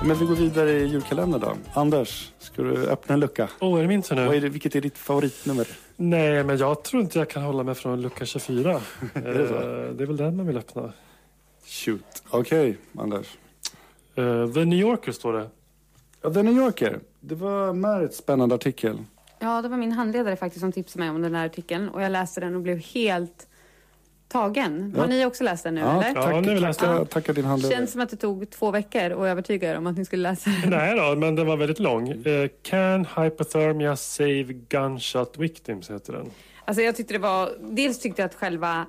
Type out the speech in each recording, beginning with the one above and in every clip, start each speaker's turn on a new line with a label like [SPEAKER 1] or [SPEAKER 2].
[SPEAKER 1] Men vi går vidare i julkalendern då. Anders, ska du öppna en lucka?
[SPEAKER 2] Är det min tur nu?
[SPEAKER 1] Vilket är ditt favoritnummer?
[SPEAKER 2] Nej, men jag tror inte jag kan hålla mig från lucka 24.
[SPEAKER 1] Är det så?
[SPEAKER 2] Det är väl den man vill öppna.
[SPEAKER 1] Shoot. Okej, Anders.
[SPEAKER 2] The New Yorker står det.
[SPEAKER 1] Ja, The New Yorker. Det var med ett spännande artikel.
[SPEAKER 3] Ja, det var min handledare faktiskt som tipsade mig om den här artikeln. Och jag läste den och blev helt tagen. Har ni också läst den nu, eller?
[SPEAKER 2] Ja, nu läste jag.
[SPEAKER 1] Tackar din handledare.
[SPEAKER 3] Känns som att det tog 2 veckor och övertyga er om att ni skulle läsa den.
[SPEAKER 2] Nej då, men den var väldigt lång. Can hypothermia save gunshot victims heter den.
[SPEAKER 3] Alltså jag tyckte det var... Dels tyckte jag att själva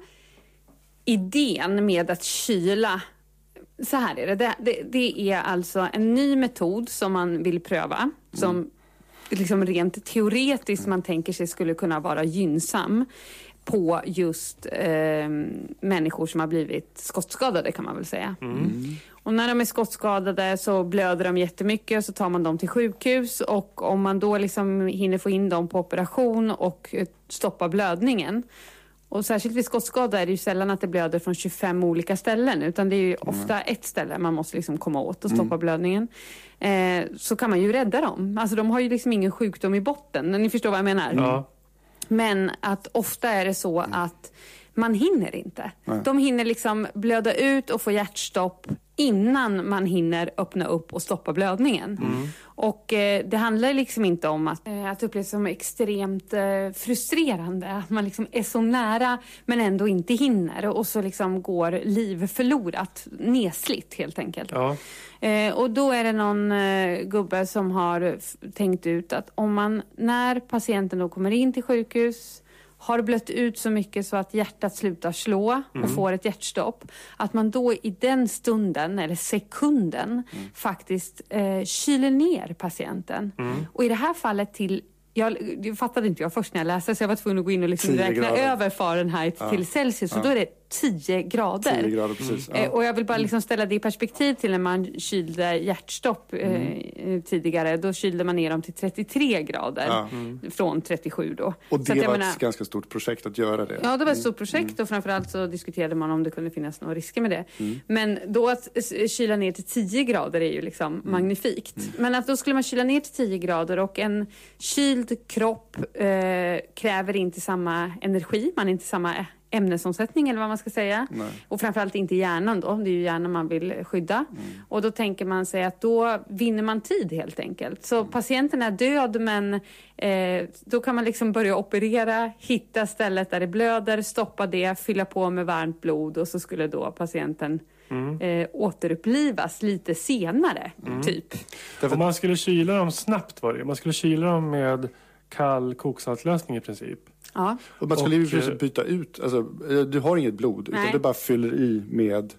[SPEAKER 3] idén med att kyla... Så här är det. Det är alltså en ny metod som man vill pröva. Som liksom rent teoretiskt man tänker sig skulle kunna vara gynnsam på just människor som har blivit skottskadade, kan man väl säga. Och när de är skottskadade så blöder de jättemycket och så tar man dem till sjukhus, och om man då liksom hinner få in dem på operation och stoppa blödningen. Och särskilt vid skottskada är det ju sällan att det blöder från 25 olika ställen, utan det är ju ofta ett ställe man måste liksom komma åt och stoppa blödningen. Så kan man ju rädda dem. Alltså de har ju liksom ingen sjukdom i botten. Ni förstår vad jag menar?
[SPEAKER 2] Ja.
[SPEAKER 3] Men att ofta är det så att man hinner inte. De hinner liksom blöda ut och få hjärtstopp innan man hinner öppna upp och stoppa blödningen. Och det handlar liksom inte om att uppleva som extremt frustrerande. Att man liksom är så nära men ändå inte hinner. Och så liksom går liv förlorat, nesligt helt enkelt.
[SPEAKER 2] Ja.
[SPEAKER 3] Och då är det någon gubbe som har tänkt ut att om man, när patienten då kommer in till sjukhus, har blött ut så mycket så att hjärtat slutar slå och får ett hjärtstopp, att man då i den stunden eller sekunden faktiskt kyler ner patienten. Och i det här fallet till, jag fattade inte jag först när jag läste, så jag var tvungen att gå in och liksom räkna över Fahrenheit till Celsius, så då är det 10 grader.
[SPEAKER 1] 10 grader, precis.
[SPEAKER 3] Och jag vill bara liksom ställa det i perspektiv till när man kylde hjärtstopp tidigare. Då kylde man ner dem till 33 grader från 37 då.
[SPEAKER 1] Och det
[SPEAKER 3] så att
[SPEAKER 1] var ett ganska stort projekt att göra det.
[SPEAKER 3] Ja, det var ett stort projekt och framförallt så diskuterade man om det kunde finnas några risker med det. Men då att kyla ner till 10 grader är ju liksom magnifikt. Men att då skulle man kyla ner till 10 grader och en kyld kropp kräver inte samma energi, man är inte samma ämnesomsättning eller vad man ska säga. Nej. Och framförallt inte hjärnan då. Det är ju hjärnan man vill skydda. Och då tänker man sig att då vinner man tid helt enkelt. Så patienten är död, men då kan man liksom börja operera, hitta stället där det blöder, stoppa det, fylla på med varmt blod, och så skulle då patienten återupplivas lite senare, typ.
[SPEAKER 2] Om man skulle kyla dem snabbt var det. Man skulle kyla dem med kall koksaltlösning i princip.
[SPEAKER 3] Ja.
[SPEAKER 1] Och man skulle ju byta ut, alltså, du har inget blod, utan du bara fyller i med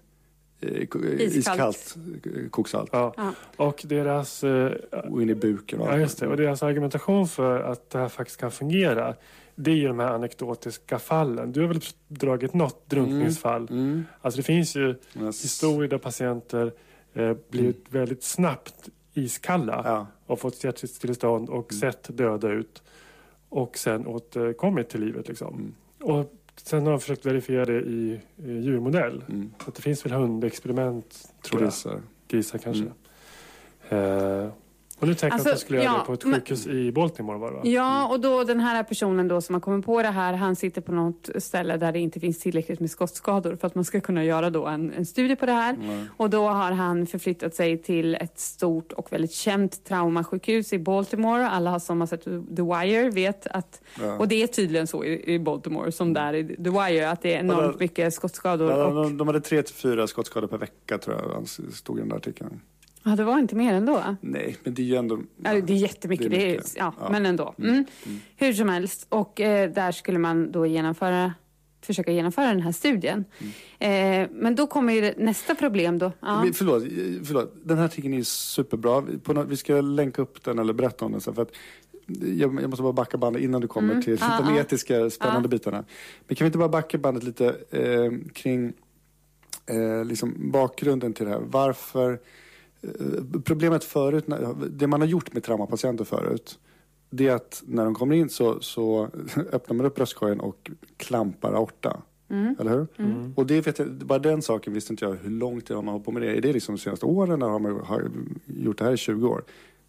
[SPEAKER 1] iskallt koksalt.
[SPEAKER 2] Ja. Och deras...
[SPEAKER 1] och in i buken.
[SPEAKER 2] Ja, just det. Och deras argumentation för att det här faktiskt kan fungera, det är ju de här anekdotiska fallen. Du har väl dragit något drunkningsfall. Alltså det finns ju historier där patienter blivit väldigt snabbt iskalla och fått hjärtstillestånd och sett döda ut. Och sen återkommit till livet liksom. Och sen har de försökt verifiera det i djurmodell. Så att det finns väl hundexperiment, tror jag. Grisar kanske. Och nu tänker jag att jag skulle göra det på ett sjukhus i Baltimore, var det va? Ja,
[SPEAKER 3] och då den här personen då som har kommit på det här, han sitter på något ställe där det inte finns tillräckligt med skottskador för att man ska kunna göra då en studie på det här. Och då har han förflyttat sig till ett stort och väldigt känt traumasjukhus i Baltimore. Alla har som har sett The Wire vet att, och det är tydligen så i Baltimore som där i The Wire, att det är enormt mycket skottskador.
[SPEAKER 1] De hade 3-4 skottskador per vecka, tror jag, stod i den där artikeln.
[SPEAKER 3] Ja, det var inte mer ändå.
[SPEAKER 1] Nej, men det är ju ändå...
[SPEAKER 3] Ja, det är jättemycket. Det är mycket. Men ändå. Hur som helst. Och där skulle man då försöka genomföra den här studien. Men då kommer ju nästa problem då. Ja.
[SPEAKER 1] Men förlåt. Den här artikeln är superbra. Vi ska länka upp den eller berätta om den. För att jag måste bara backa bandet innan du kommer till de etiska spännande bitarna. Men kan vi inte bara backa bandet lite kring liksom bakgrunden till det här? Varför... Problemet förut, det man har gjort med traumapatienter förut, det är att när de kommer in så öppnar man upp bröstkorgen och klampar aorta. Eller hur? Och det vet jag, bara den saken visste inte jag hur långt jag har hållit på med det. Är det liksom de senaste åren eller har gjort det här i 20 år?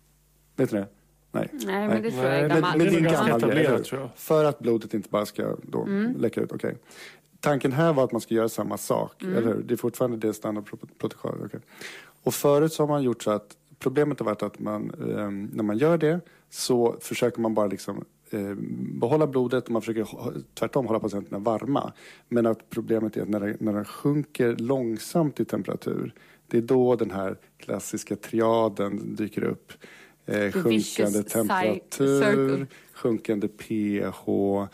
[SPEAKER 1] Vet du det? Nej,
[SPEAKER 3] men det tror jag är gammalt.
[SPEAKER 1] Men det är en gammal grej.
[SPEAKER 2] Tror jag.
[SPEAKER 1] För att blodet inte bara ska då läcka ut. Okay. Tanken här var att man ska göra samma sak. Eller hur? Det är fortfarande det standardprotokollet. Okay. Och förut så har man gjort så att problemet har varit att man, när man gör det så försöker man bara liksom behålla blodet och man försöker tvärtom hålla patienterna varma. Men att problemet är att när den sjunker långsamt i temperatur, det är då den här klassiska triaden dyker upp. Sjunkande temperatur, sjunkande pH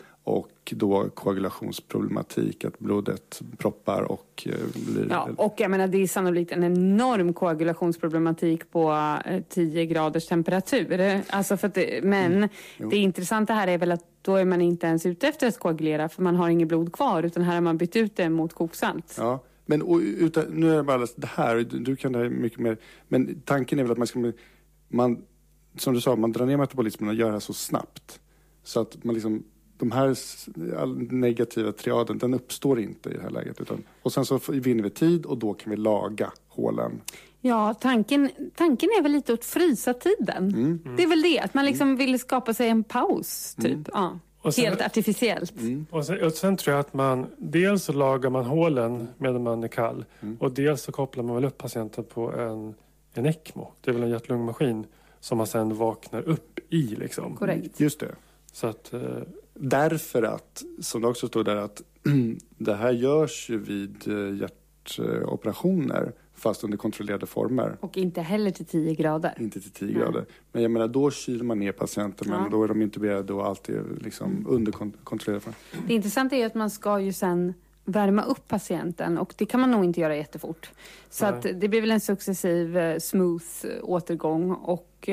[SPEAKER 1] och då koagulationsproblematik, att blodet proppar och blir...
[SPEAKER 3] Ja, och jag menar det är sannolikt en enorm koagulationsproblematik på 10 graders temperatur. Alltså för att det intressanta här är väl att då är man inte ens ute efter att koagulera för man har inget blod kvar utan här har man bytt ut det mot koksalt.
[SPEAKER 1] Ja, men nu är det bara det här, du kan det här mycket mer, men tanken är väl att man som du sa, man drar ner metabolismen och gör det här så snabbt så att man liksom de här negativa triaden, den uppstår inte i det här läget. Och sen så vinner vi tid och då kan vi laga hålen.
[SPEAKER 3] Ja, tanken är väl lite att frysa tiden. Det är väl det, att man liksom vill skapa sig en paus, typ. Ja. Och sen, helt artificiellt.
[SPEAKER 2] Och sen tror jag att man, dels så lagar man hålen medan man är kall. Och dels så kopplar man väl upp patienten på en ECMO. Det är väl en hjärt-lungmaskin som man sen vaknar upp i liksom.
[SPEAKER 3] Korrekt.
[SPEAKER 1] Just det.
[SPEAKER 2] Så att...
[SPEAKER 1] Därför att, som det också står där, att det här görs ju vid hjärtoperationer fast under kontrollerade former.
[SPEAKER 3] Och inte heller till 10 grader.
[SPEAKER 1] Inte till 10 grader. Men jag menar, då kyler man ner patienten, men då är de intuberade och allt är liksom under kontrollerade former.
[SPEAKER 3] Det intressanta är ju att man ska ju sen värma upp patienten och det kan man nog inte göra jättefort. Så att det blir väl en successiv smooth återgång och...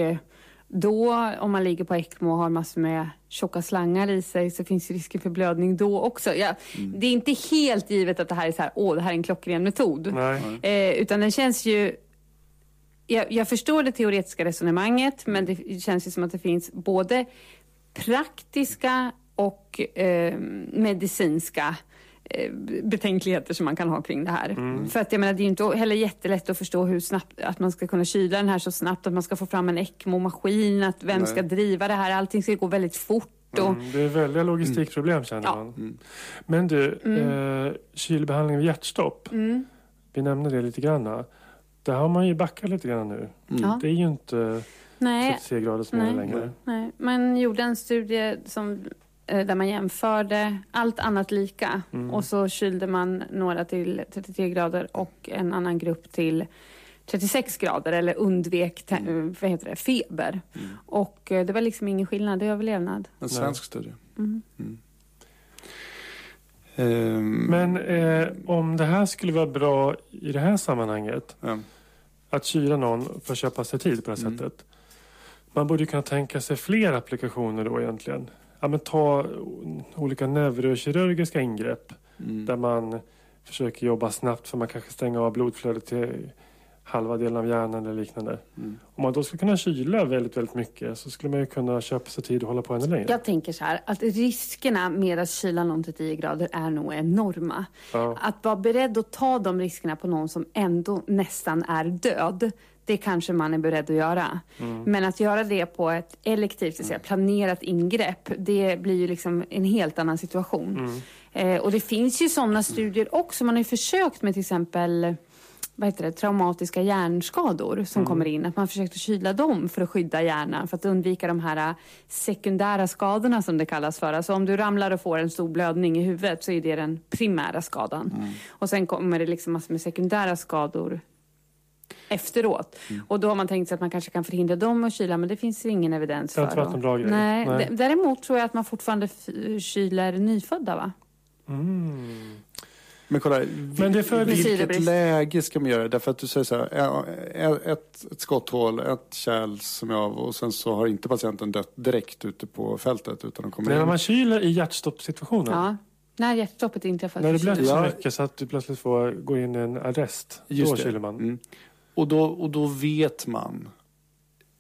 [SPEAKER 3] Då, om man ligger på ECMO och har massor med tjocka slangar i sig så finns risker för blödning då också. Ja, det är inte helt givet att det här är så här, det här är en klockren metod. Utan den känns ju... Jag förstår det teoretiska resonemanget men det känns ju som att det finns både praktiska och medicinska betänkligheter som man kan ha kring det här. För att jag menar, det är ju inte heller jättelätt att förstå hur snabbt att man ska kunna kyla den här så snabbt, att man ska få fram en ECMO-maskin, att vem ska driva det här, allting ska gå väldigt fort. Och...
[SPEAKER 2] det är väldigt logistikproblem känner man. Men du, kylbehandling vid hjärtstopp, vi nämnde det lite grann. Där har man ju backat lite grann nu. Det är ju inte 33 grader som är längre.
[SPEAKER 3] Nej, man gjorde en studie där man jämförde allt annat lika. Och så kylde man några till 33 grader och en annan grupp till 36 grader eller undvek feber. Och det var liksom ingen skillnad i överlevnad.
[SPEAKER 1] En svensk studie.
[SPEAKER 2] Men om det här skulle vara bra i det här sammanhanget, att kyla någon för att köpa sig tid på det här sättet. Man borde ju kunna tänka sig fler applikationer då egentligen. Ja, men ta olika neurokirurgiska ingrepp där man försöker jobba snabbt för man kanske stänger av blodflödet till halva delen av hjärnan eller liknande. Om man då skulle kunna kyla väldigt, väldigt mycket så skulle man ju kunna köpa sig tid och hålla på ännu längre.
[SPEAKER 3] Jag tänker så här, att riskerna med att kyla någon till 10 grader är nog enorma. Att vara beredd att ta de riskerna på någon som ändå nästan är död, det kanske man är beredd att göra. Men att göra det på ett elektivt, planerat ingrepp, det blir ju liksom en helt annan situation. Och det finns ju sådana studier också. Man har ju försökt med till exempel traumatiska hjärnskador som kommer in. Att man försökt att kyla dem för att skydda hjärnan. För att undvika de här sekundära skadorna som det kallas för. Alltså om du ramlar och får en stor blödning i huvudet så är det den primära skadan. Och sen kommer det liksom massor med sekundära skador efteråt. Och då har man tänkt sig att man kanske kan förhindra dem att kyla, men det finns ingen evidens för.
[SPEAKER 2] Det har varit en bra grej.
[SPEAKER 3] Nej. Däremot tror jag att man fortfarande kyler nyfödda, va?
[SPEAKER 1] Men kolla, vilket läge ska man göra? Därför att du säger så här, ett skotthål, ett kärl som är av och sen så har inte patienten dött direkt ute på fältet utan de kommer in.
[SPEAKER 2] När man kyler i hjärtstoppsituationen.
[SPEAKER 3] Ja. När hjärtstoppet inträffar.
[SPEAKER 2] När det blir så mycket så att du plötsligt får gå in i en arrest. Just då kyler man.
[SPEAKER 1] Och då vet man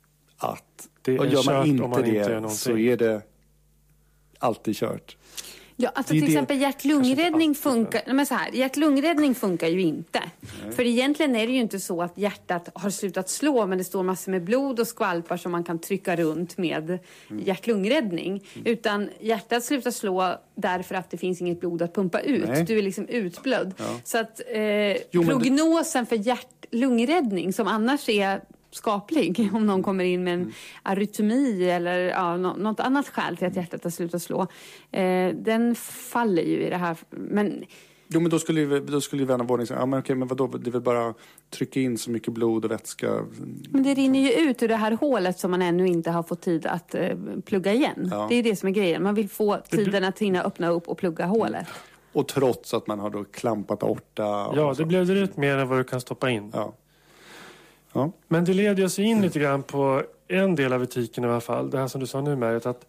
[SPEAKER 1] att
[SPEAKER 2] det är
[SPEAKER 1] och gör man
[SPEAKER 2] kört
[SPEAKER 1] inte
[SPEAKER 2] om man
[SPEAKER 1] det
[SPEAKER 2] inte gör
[SPEAKER 1] så är det alltid kört.
[SPEAKER 3] Ja, alltså till exempel hjärt-lungräddning funkar, men så här, hjärt-lungräddning funkar ju inte. Nej. För egentligen är det ju inte så att hjärtat har slutat slå, men det står massor med blod och skvalpar som man kan trycka runt med hjärt-lungräddning. Utan hjärtat slutar slå därför att det finns inget blod att pumpa ut. Nej. Du är liksom utblödd. Ja. Så att prognosen för hjärt-lungräddning som annars är skaplig om någon kommer in med en arytmi eller något annat skäl till att hjärtat har slutat slå. Den faller ju i det här. Men
[SPEAKER 1] då skulle ju vän av ordning säga, men okej, men vadå, det vill bara trycka in så mycket blod och vätska.
[SPEAKER 3] Men det rinner ju ut ur det här hålet som man ännu inte har fått tid att plugga igen. Ja. Det är det som är grejen. Man vill få tiden att hinna öppna upp och plugga hålet.
[SPEAKER 1] Och trots att man har då klampat aorta.
[SPEAKER 2] Ja, det blöder ut mer än vad du kan stoppa in.
[SPEAKER 1] Ja.
[SPEAKER 2] Ja. Men det leder oss in lite grann på en del av etiken i alla fall. Det här som du sa nu, Merit, att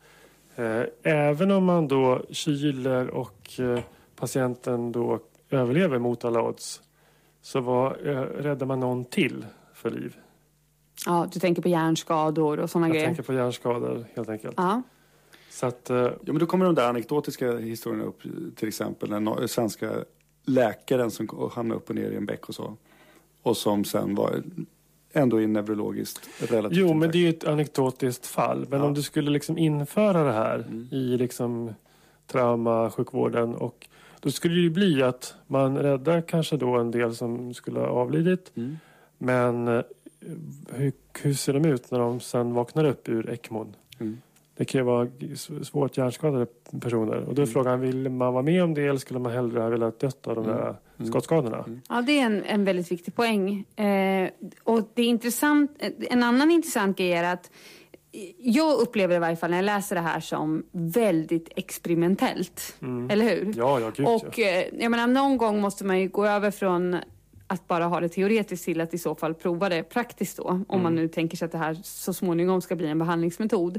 [SPEAKER 2] även om man då kyler och patienten då överlever mot alla odds, så räddar man någon till för liv.
[SPEAKER 3] Ja, du tänker på hjärnskador och sådana grejer.
[SPEAKER 2] Jag tänker på hjärnskador helt enkelt.
[SPEAKER 3] Ja.
[SPEAKER 2] Så att,
[SPEAKER 1] ja, men då kommer de där anekdotiska historierna upp, till exempel den svenska läkaren som hamnade upp och ner i en bäck och så. Och som sen var ändå neurologiskt relativt.
[SPEAKER 2] Jo, men det är ju ett anekdotiskt fall. Men om du skulle liksom införa det här i liksom traumasjukvården, och då skulle det ju bli att man räddar kanske då en del som skulle ha avlidit. Men hur ser de ut när de sen vaknar upp ur ECMOn? Det kan ju vara svårt hjärnskadade personer. Och då är frågan, vill man vara med om det eller skulle man hellre vilja dött av de där skottskadorna?
[SPEAKER 3] Ja, det är en väldigt viktig poäng. Och det är intressant, en annan intressant grej är att jag upplever i varje fall när jag läser det här som väldigt experimentellt. Eller hur?
[SPEAKER 2] Ja, gud,
[SPEAKER 3] och jag menar, någon gång måste man ju gå över från att bara ha det teoretiskt till att i så fall prova det praktiskt då. Om man nu tänker sig att det här så småningom ska bli en behandlingsmetod.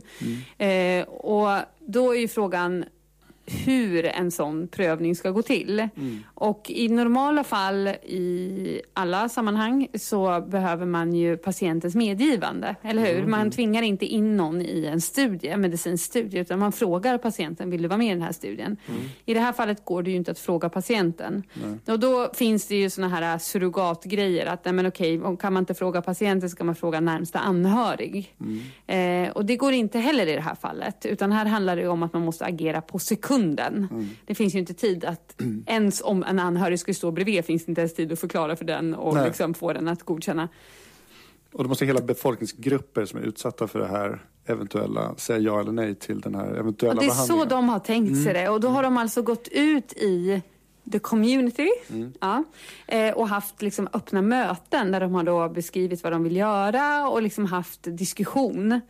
[SPEAKER 3] Och då är ju frågan hur en sån prövning ska gå till. Och i normala fall i alla sammanhang så behöver man ju patientens medgivande, eller hur? Man tvingar inte in någon i en studie, medicinsk studie, utan man frågar patienten, vill du vara med i den här studien? I det här fallet går det ju inte att fråga patienten. Och då finns det ju såna här surrogatgrejer att, nej men okej, kan man inte fråga patienten ska man fråga närmsta anhörig. Och det går inte heller i det här fallet, utan här handlar det om att man måste agera på sekunden. Det finns ju inte tid att ens om en anhörig skulle stå bredvid finns det inte ens tid att förklara för den och liksom få den att godkänna.
[SPEAKER 1] Och då måste hela befolkningsgrupper som är utsatta för det här eventuella säga ja eller nej till den här eventuella behandlingen.
[SPEAKER 3] Det är så de har tänkt sig det. Och då har de alltså gått ut i the community och haft liksom öppna möten där de har då beskrivit vad de vill göra och liksom haft diskussion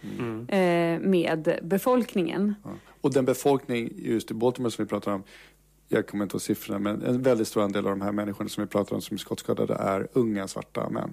[SPEAKER 3] med befolkningen.
[SPEAKER 1] Ja. Och den befolkning just i Baltimore som vi pratar om, jag kommer inte ihåg siffrorna, men en väldigt stor andel av de här människorna som vi pratar om som är skottskadade är unga svarta män.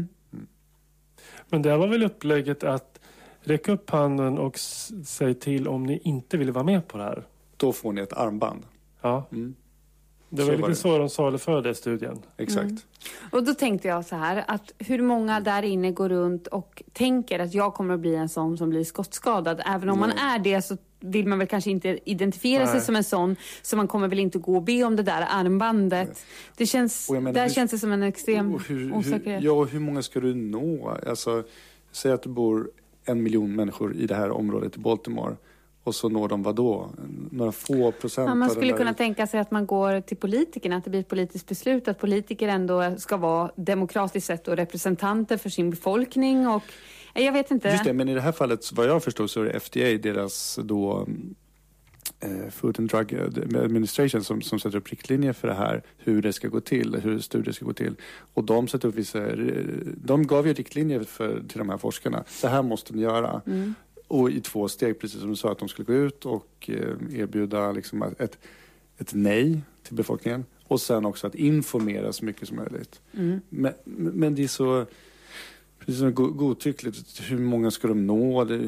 [SPEAKER 2] Men det var väl upplägget att räcka upp handen och säga till om ni inte vill vara med på det här.
[SPEAKER 1] Då får ni ett armband.
[SPEAKER 2] Ja. Det var lite så de saluförde i studien.
[SPEAKER 1] Exakt.
[SPEAKER 3] Och då tänkte jag så här, att hur många där inne går runt och tänker att jag kommer att bli en sån som blir skottskadad. Även om man är det så vill man väl kanske inte identifiera sig som en sån, så man kommer väl inte gå och be om det där armbandet. Det känns, där känns det som en extrem osäkerhet.
[SPEAKER 1] Hur många ska du nå? Alltså, säg att det bor 1 miljon människor i det här området i Baltimore. Och så når de vad då? Några få procent?
[SPEAKER 3] Ja, man skulle kunna tänka sig att man går till politikerna, att det blir ett politiskt beslut, att politiker ändå ska vara demokratiskt sett och representanter för sin befolkning. Och jag vet inte.
[SPEAKER 1] Just det, men i det här fallet, vad jag förstår, så är det FDA, deras då Food and Drug Administration som sätter upp riktlinjer för det här, hur det ska gå till, hur studier ska gå till. Och de sätter upp de gav ju riktlinjer till de här forskarna. Så här måste ni göra. Och i 2 steg, precis som du sa, att de skulle gå ut och erbjuda liksom ett nej till befolkningen. Och sen också att informera så mycket som möjligt. Men det är så godtyckligt. Hur många ska de nå? Det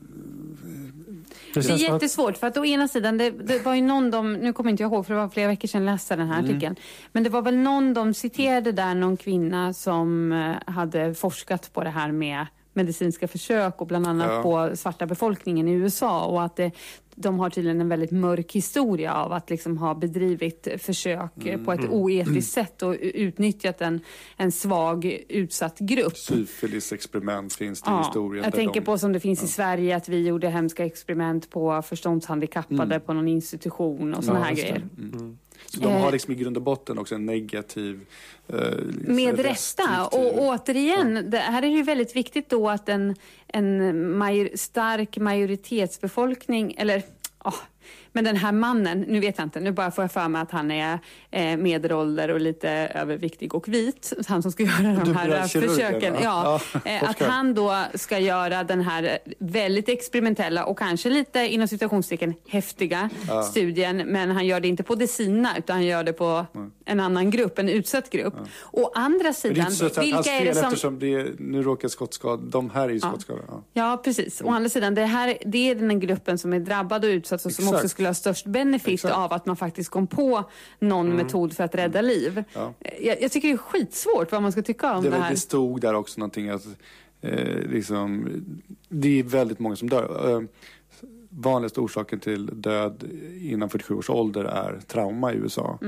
[SPEAKER 3] är jättesvårt, för att å ena sidan, det var ju någon nu kommer inte jag ihåg för det var flera veckor sedan jag läste den här artikeln. Men det var väl de citerade där någon kvinna som hade forskat på det här med medicinska försök och bland annat på svarta befolkningen i USA, och att de har tydligen en väldigt mörk historia av att liksom ha bedrivit försök på ett oetiskt sätt och utnyttjat en svag, utsatt grupp.
[SPEAKER 1] Syfilis-experiment finns det i historien.
[SPEAKER 3] Jag tänker på som det finns i Sverige, att vi gjorde hemska experiment på förståndshandikappade på någon institution och såna här grejer.
[SPEAKER 1] Så de har liksom i grund och botten också en negativ
[SPEAKER 3] med rätta. Och återigen, det här är ju väldigt viktigt då att en stark majoritetsbefolkning, eller men den här mannen, nu vet jag inte, nu bara får jag för mig att han är medelålder och lite överviktig och vit, han som ska göra de här försöken. Att han då ska göra den här väldigt experimentella och kanske lite inom situationstecken häftiga studien, men han gör det inte på det sina, utan han gör det på en annan grupp, en utsatt grupp. Å andra sidan, vilka är det som...
[SPEAKER 1] Eftersom nu råkar skottskada, de här är ju skottskadade.
[SPEAKER 3] Ja, precis. Å andra sidan, det är den gruppen som är drabbad och utsatt och som också skulle ha störst benefit av att man faktiskt kom på någon metod för att rädda liv. Ja. Jag tycker det är skitsvårt vad man ska tycka om det här.
[SPEAKER 1] Det stod där också någonting att liksom, det är väldigt många som dör. Vanligaste orsaken till död innan 47 års ålder är trauma i USA.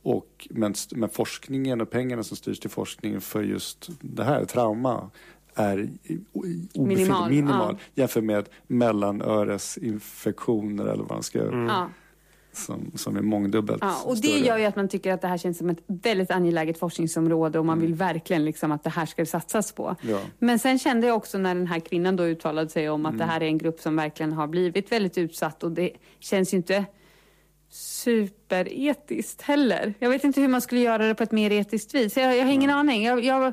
[SPEAKER 1] Men forskningen och pengarna som styrs till forskning för just det här, trauma, är minimal jämfört med mellanöresinfektioner eller vad man ska som är mångdubbelt
[SPEAKER 3] och det
[SPEAKER 1] större.
[SPEAKER 3] gör ju att man tycker att det här känns som ett väldigt angeläget forskningsområde och man vill verkligen liksom att det här ska satsas på. Ja. Men sen kände jag också när den här kvinnan då uttalade sig om att det här är en grupp som verkligen har blivit väldigt utsatt, och det känns ju inte superetiskt heller. Jag vet inte hur man skulle göra det på ett mer etiskt vis. Jag har ingen aning. Jag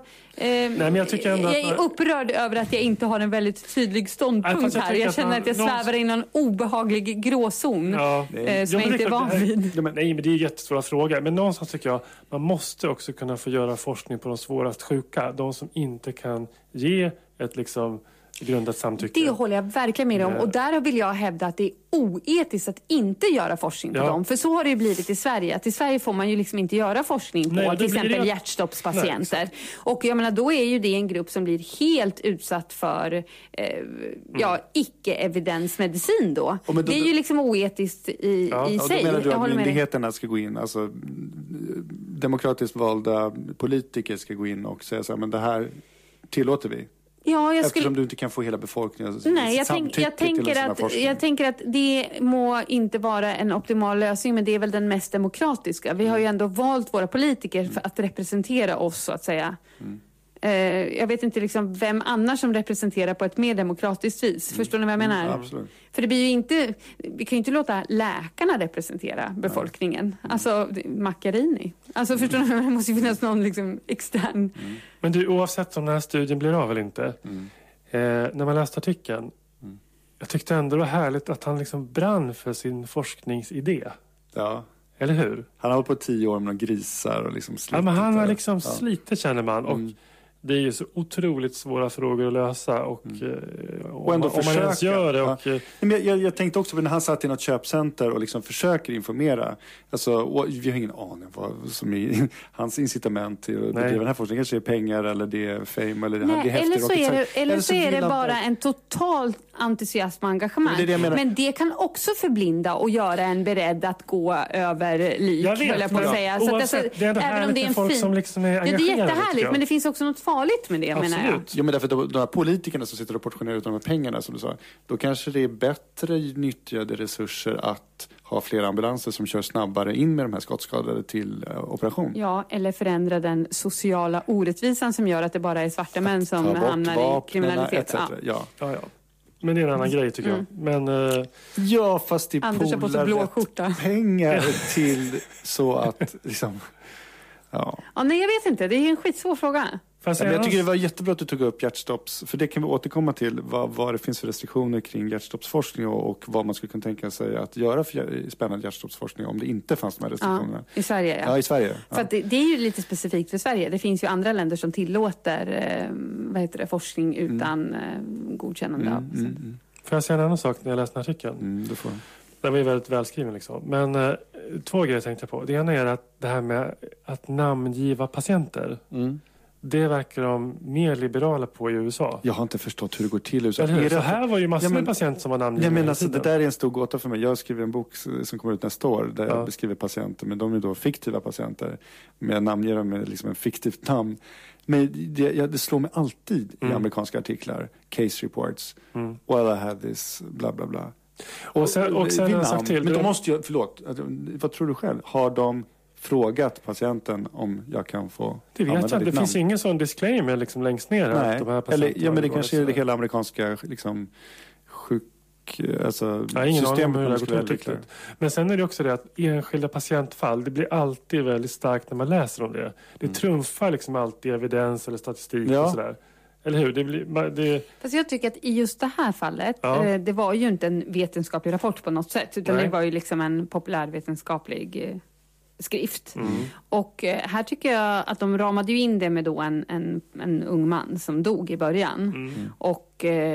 [SPEAKER 3] är upprörd över att jag inte har en väldigt tydlig ståndpunkt här. Jag känner att jag svävar i någon obehaglig gråzon som jag inte är van vid.
[SPEAKER 2] Nej, men det är jättesvåra frågor. Men någonstans tycker jag man måste också kunna få göra forskning på de svårast sjuka. De som inte kan ge ett grundat samtycke.
[SPEAKER 3] Det håller jag verkligen med om. Och där vill jag hävda att det är oetiskt att inte göra forskning på dem. För så har det ju blivit i Sverige. Att i Sverige får man ju liksom inte göra forskning på till exempel hjärtstoppspatienter. Och jag menar, då är ju det en grupp som blir helt utsatt för icke-evidensmedicin då. Det är ju liksom oetiskt i sig.
[SPEAKER 1] Då menar du att myndigheterna ska gå in, alltså demokratiskt valda politiker ska gå in och säga så här, men det här tillåter vi.
[SPEAKER 3] Ja,
[SPEAKER 1] eftersom du inte kan få hela befolkningen.
[SPEAKER 3] Nej, jag tänker att det må inte vara en optimal lösning, men det är väl den mest demokratiska. Vi har ju ändå valt våra politiker för att representera oss, så att säga. Jag vet inte vem annars som representerar på ett mer demokratiskt vis. Förstår ni vad jag menar?
[SPEAKER 1] Absolut.
[SPEAKER 3] För det blir ju inte, vi kan ju inte låta läkarna representera befolkningen. Alltså Macchiarini. Alltså förstår ni, det måste ju finnas någon extern.
[SPEAKER 2] Men du, oavsett om den här studien blir av eller inte. När man läste artikeln, jag tyckte ändå det var härligt att han brann för sin forskningsidé.
[SPEAKER 1] Ja.
[SPEAKER 2] Eller hur?
[SPEAKER 1] Han har hållit på 10 år med några grisar och slitit.
[SPEAKER 2] Ja, men han har slitit, känner man. Och det är ju så otroligt svåra frågor att lösa och
[SPEAKER 1] ändå
[SPEAKER 2] om man ens gör det. Och,
[SPEAKER 1] jag tänkte också när han satt i något köpcenter och försöker informera. Alltså, vi har ingen aning vad som är hans incitament till att bedriva den här forskningen. Kanske är pengar eller det är fame eller det är häftigt.
[SPEAKER 3] Eller så är det bara en total entusiasm och engagemang. Men det kan också förblinda och göra en beredd att gå över lik.
[SPEAKER 2] Jag vet,
[SPEAKER 3] på att säga. Så
[SPEAKER 2] det är även om det är en folk som är engagerade.
[SPEAKER 3] Det är jättehärligt, men det finns också något farligt med det, menar jag.
[SPEAKER 1] Ja, men därför de här politikerna som sitter och portionerar ut de här pengarna, som du sa, då kanske det är bättre nyttjade resurser att ha fler ambulanser som kör snabbare in med de här skottskadade till operation. Ja,
[SPEAKER 3] eller förändra den sociala orättvisan som gör att det bara är svarta män som hamnar i kriminalitet.
[SPEAKER 1] Ja.
[SPEAKER 2] Men det är en annan grej, tycker jag. Men,
[SPEAKER 1] fast det är pengar till så att
[SPEAKER 3] nej, jag vet inte. Det är en skitsvår fråga.
[SPEAKER 1] Men jag tycker det var jättebra att du tog upp hjärtstopps, för det kan vi återkomma till vad det finns för restriktioner kring hjärtstoppsforskning och vad man skulle kunna tänka sig att göra för spännande hjärtstoppsforskning om det inte fanns de här restriktionerna.
[SPEAKER 3] I Sverige,
[SPEAKER 1] ja. I Sverige.
[SPEAKER 3] För att det är ju lite specifikt för Sverige. Det finns ju andra länder som tillåter forskning utan godkännande av.
[SPEAKER 2] Får jag säga en annan sak när jag läste artikeln?
[SPEAKER 1] Du får.
[SPEAKER 2] Den var ju väldigt välskriven Men 2 grejer tänkte jag på. Det ena är att det här med att namngiva patienter. Det verkar de mer liberala på i USA.
[SPEAKER 1] Jag har inte förstått hur det går till i USA.
[SPEAKER 2] Eller så här var ju massor med patienter som var namngivna.
[SPEAKER 1] Jag menar, alltså, det där är en stor gåta för mig. Jag skriver en bok som kommer ut nästa år där jag beskriver patienter, men de är då fiktiva patienter. Men jag namnger dem med liksom en fiktivt namn. Men det slår mig alltid i amerikanska artiklar. Case reports. Well, I have this, bla bla bla.
[SPEAKER 2] Och sen har jag sagt till.
[SPEAKER 1] Men då måste jag, förlåt, vad tror du själv? Har de frågat patienten om jag kan få
[SPEAKER 2] det vet jag. Det finns ingen sån disclaimer liksom längst ner.
[SPEAKER 1] Nej.
[SPEAKER 2] De här
[SPEAKER 1] eller, men det kanske är det hela amerikanska liksom,
[SPEAKER 2] systemet. Hur det går till. Men sen är det också det att enskilda patientfall, det blir alltid väldigt starkt när man läser om det. Det trumfar liksom alltid evidens eller statistik och sådär. Eller hur?
[SPEAKER 3] Fast jag tycker att i just det här fallet, det var ju inte en vetenskaplig rapport på något sätt, utan det var ju liksom en populärvetenskaplig skrift. Och här tycker jag att de ramade ju in det med då en ung man som dog i början. Och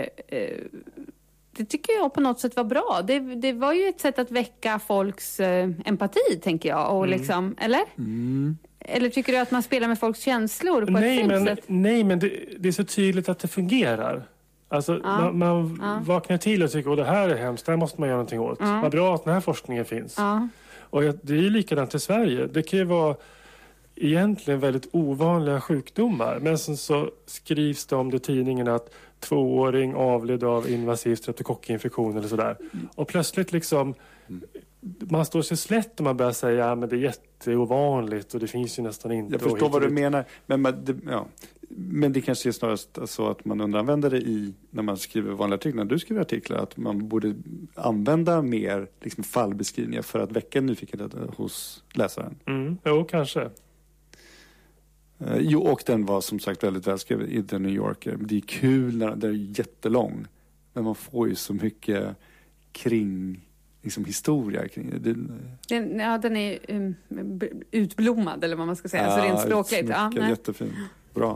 [SPEAKER 3] det tycker jag på något sätt var bra. Det var ju ett sätt att väcka folks empati, tänker jag. Och liksom, eller? Eller tycker du att man spelar med folks känslor på ett fint sätt?
[SPEAKER 2] Nej, men det är så tydligt att det fungerar. Alltså, man vaknar till och tycker att det här är hemskt, det här måste man göra någonting åt. Vad bra att den här forskningen finns. Och det är ju likadant i Sverige. Det kan ju vara egentligen väldigt ovanliga sjukdomar. Men sen så skrivs det om det i tidningen att 2-åring avled av invasiv streptokockinfektion eller sådär. Och plötsligt liksom man står sig slätt och man börjar säga men det är jätteovanligt och det finns ju nästan inte.
[SPEAKER 1] Jag förstår vad du menar. Men det kanske är snarast så att man underanvänder det när man skriver vanliga artiklar. När du skriver artiklar, att man borde använda mer liksom, fallbeskrivningar för att väcka nyfikenhet hos läsaren.
[SPEAKER 2] Jo, kanske.
[SPEAKER 1] Och den var som sagt väldigt välskriven i The New Yorker. Det är kul när den är jättelång. Men man får ju så mycket kring liksom historia kring det.
[SPEAKER 3] Den är utblommad eller vad man ska säga. Så rent språkligt.
[SPEAKER 1] Jättefint. Bra.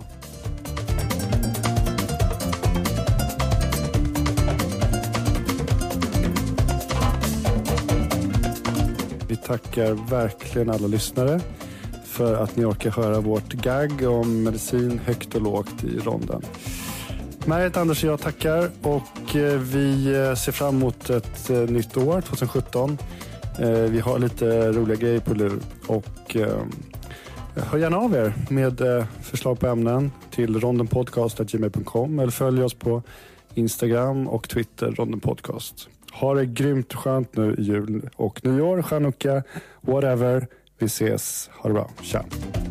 [SPEAKER 1] Vi tackar verkligen alla lyssnare för att ni orkar höra vårt gag om medicin högt och lågt i ronden. Märit, Anders och jag tackar och vi ser fram emot ett nytt år, 2017. Vi har lite roliga grejer på lur och hör gärna av er med förslag på ämnen till rondenpodcast@gmail.com eller följ oss på Instagram och Twitter, rondenpodcast. Ha det grymt skönt nu i jul och nyår, chanukka, whatever. Vi ses. Ha det bra. Tja.